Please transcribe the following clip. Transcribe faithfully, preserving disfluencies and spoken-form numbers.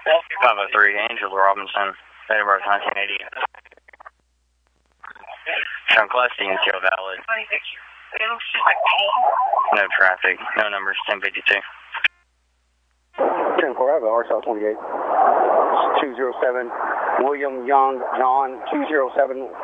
five oh three, Angela Robinson, date of birth nineteen eighty. From Class D and still valid. No traffic, no numbers, ten fifty-two. ten four, I have a R S L twenty-eight. two zero seven, William Young John, two zero seven.